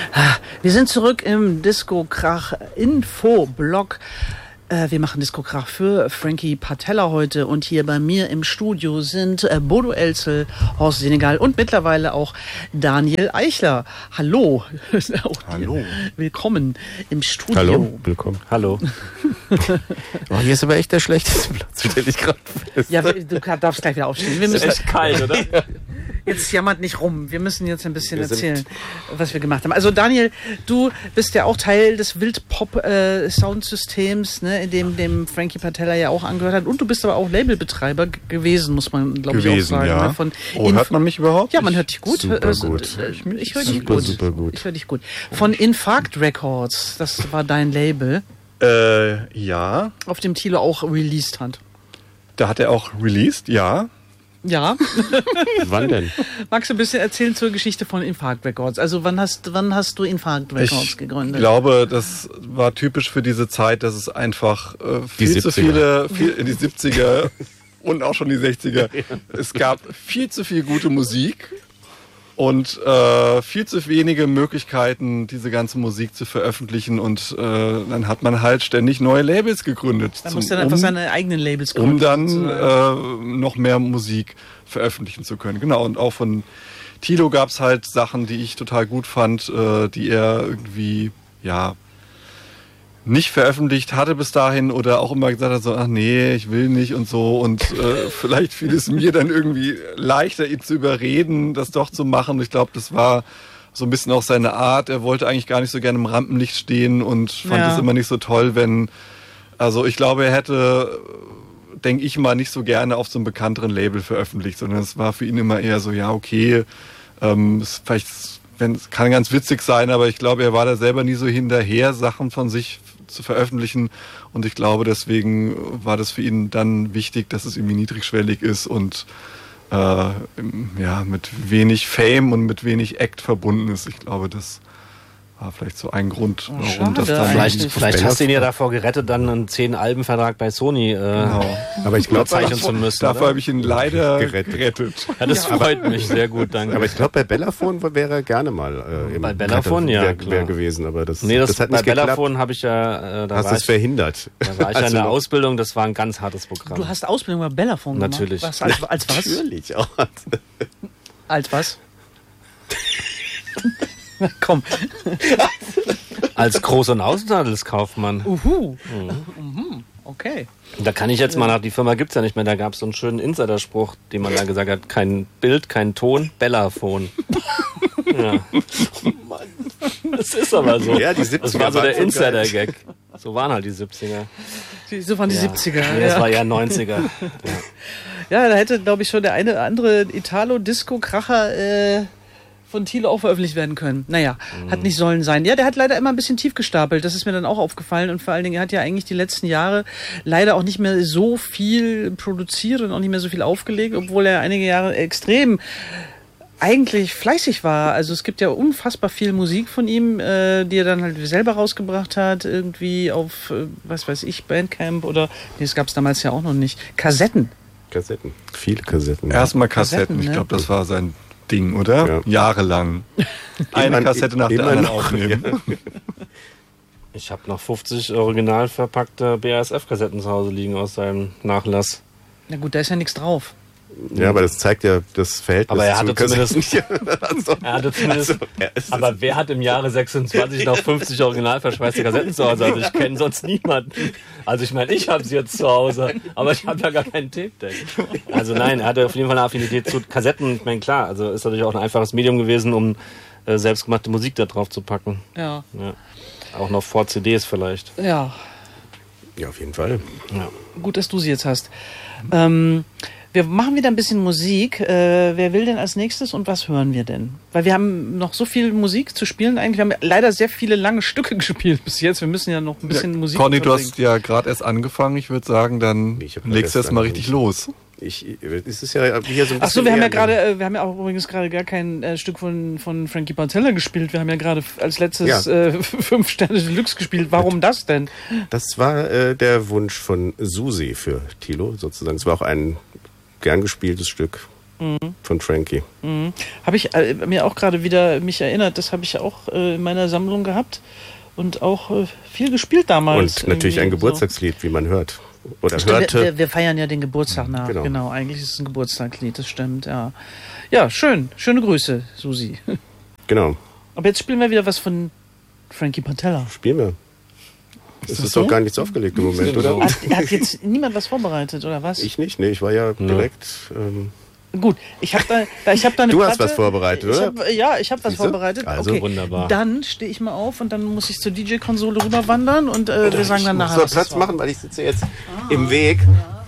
Wir sind zurück im Disco-Krach-Info-Blog. Wir machen Disco-Krach für Frankie Patella heute und hier bei mir im Studio sind Bodo Elzel, Horst Senegal und mittlerweile auch Daniel Eichler. Hallo. Hallo. Willkommen im Studio. Hallo, willkommen. Hallo. Oh, hier ist aber echt der schlechteste Platz, stelle ich gerade fest. Ja, du darfst gleich wieder aufstehen. Wir müssen echt kalt, oder? Jetzt jammert nicht rum. Wir müssen jetzt ein bisschen erzählen, was wir gemacht haben. Also Daniel, du bist ja auch Teil des Wildpop-Soundsystems, ne, in dem Frankie Patella ja auch angehört hat. Und du bist aber auch Labelbetreiber gewesen, muss man, glaube ich, auch sagen. Ja. Ne? Hört man mich überhaupt? Ja, man hört dich gut. Super gut. Ich höre dich gut. Super gut. Ich höre dich gut. Von Infarkt Records, das war dein Label. Ja. Auf dem Thilo auch released hat. Da hat er auch released, ja. Ja. Wann denn? Magst du ein bisschen erzählen zur Geschichte von Infarkt Records? Also wann hast du Infarkt Records gegründet? Ich glaube, das war typisch für diese Zeit, dass es einfach viel zu viele, in die 70er und auch schon die 60er, es gab viel zu viel gute Musik und viel zu wenige Möglichkeiten, diese ganze Musik zu veröffentlichen und dann hat man halt ständig neue Labels gegründet. Man muss dann einfach seine eigenen Labels gründen. Um dann noch mehr Musik veröffentlichen zu können. Genau, und auch von Thilo gab es halt Sachen, die ich total gut fand, die er irgendwie, ja, nicht veröffentlicht hatte bis dahin oder auch immer gesagt hat, so, ach nee, ich will nicht und so und vielleicht fiel es mir dann irgendwie leichter, ihn zu überreden, das doch zu machen. Ich glaube, das war so ein bisschen auch seine Art. Er wollte eigentlich gar nicht so gerne im Rampenlicht stehen und fand es immer nicht so toll, also ich glaube, er hätte, denke ich mal, nicht so gerne auf so einem bekannteren Label veröffentlicht, sondern es war für ihn immer eher so, ja, okay, vielleicht kann ganz witzig sein, aber ich glaube, er war da selber nie so hinterher, Sachen von sich zu veröffentlichen und ich glaube, deswegen war das für ihn dann wichtig, dass es irgendwie niedrigschwellig ist und mit wenig Fame und mit wenig Act verbunden ist. Ich glaube, das war vielleicht so ein Grund, warum das dann... Vielleicht hast du ihn ja davor gerettet, dann einen 10-Alben-Vertrag bei Sony aber ich glaube, zeichnen zu müssen. Dafür habe ich ihn leider gerettet. Ja, das freut mich sehr gut, danke. Aber ich glaube, bei Bellaphone wäre er gerne mal bei Bellaphone, ja, wär gewesen, aber das hat nicht geklappt. Bei Bellaphone habe ich ja... hast du es verhindert? Da war ich ja in der Ausbildung, das war ein ganz hartes Programm. Du hast Ausbildung bei Bellaphone gemacht? Natürlich. Als was? Natürlich auch. Als was? Komm. Als Groß- und Außenhandelskaufmann. Okay. Da kann ich jetzt mal nach, die Firma gibt's ja nicht mehr, da gab es so einen schönen Insiderspruch, den man da gesagt hat, kein Bild, kein Ton, Bellaphone. Ja. Oh Mann. Das ist aber so. Ja, die 70er das war so der Insider-Gag. So waren halt die 70er. So waren die 70er. Nee, das war eher 90er. Ja, da hätte, glaube ich, schon der eine oder andere Italo-Disco-Kracher von Thilo auch veröffentlicht werden können. Naja, hat nicht sollen sein. Ja, der hat leider immer ein bisschen tief gestapelt. Das ist mir dann auch aufgefallen. Und vor allen Dingen, er hat ja eigentlich die letzten Jahre leider auch nicht mehr so viel produziert und auch nicht mehr so viel aufgelegt, obwohl er einige Jahre extrem eigentlich fleißig war. Also es gibt ja unfassbar viel Musik von ihm, die er dann halt selber rausgebracht hat, irgendwie auf, was weiß ich, Bandcamp oder, nee, das gab es damals ja auch noch nicht. Kassetten. Viele Kassetten. Erstmal Kassetten. Ich glaube, das war sein Ding, oder? Ja. Jahrelang. Eine Kassette nach der anderen aufnehmen. Ja. Ich habe noch 50 original verpackte BASF-Kassetten zu Hause liegen aus seinem Nachlass. Na gut, da ist ja nichts drauf. Ja, aber das zeigt ja das Verhältnis. Aber er hatte zu zumindest. Aber wer hat im Jahre 26 noch 50 original verschweißte Kassetten zu Hause? Also ich kenne sonst niemanden. Also ich meine, ich habe sie jetzt zu Hause, aber ich habe ja gar keinen Tape-Deck. Also nein, er hatte auf jeden Fall eine Affinität zu Kassetten. Ich meine, klar, also ist natürlich auch ein einfaches Medium gewesen, um selbstgemachte Musik da drauf zu packen. Ja. Auch noch vor CDs vielleicht. Ja. Ja, auf jeden Fall. Ja. Gut, dass du sie jetzt hast. Wir machen wieder ein bisschen Musik. Wer will denn als nächstes und was hören wir denn? Weil wir haben noch so viel Musik zu spielen eigentlich. Wir haben leider sehr viele lange Stücke gespielt bis jetzt. Wir müssen ja noch ein bisschen Musik Conny, du hast ja gerade erst angefangen. Ich würde sagen, dann legst du erst mal richtig los. Es ist ja hier so ein bisschen. Achso, wir haben ja auch übrigens gerade gar kein Stück von Frankie Patella gespielt. Wir haben ja gerade als letztes 5 Sterne Deluxe gespielt. Warum das denn? Das war der Wunsch von Susi für Thilo sozusagen. Es war auch ein gern gespieltes Stück. von Frankie. Habe ich mir auch gerade wieder mich erinnert, das habe ich ja auch in meiner Sammlung gehabt und auch viel gespielt damals. Und natürlich ein irgendwie Geburtstagslied, wie man hört. Oder Stimmt, hörte. wir feiern ja den Geburtstag nach. Genau. Genau, eigentlich ist es ein Geburtstagslied, das stimmt, ja. Ja, schön. Schöne Grüße, Susi. Genau. Aber jetzt spielen wir wieder was von Frankie Pantella. Spielen wir. Es ist so? doch gar nichts aufgelegt im Moment, oder? Hat jetzt niemand was vorbereitet, oder was? Ich nicht, nee, ich war ja direkt. Gut, ich habe da eine Du hast Platte. was vorbereitet, oder? Ich habe was Siehste? vorbereitet. Also, okay. wunderbar. Dann stehe ich mal auf und dann muss ich zur DJ-Konsole rüberwandern und wir sagen dann nachher, Ich soll was Platz das war. machen, weil ich sitze jetzt im Weg. Ja.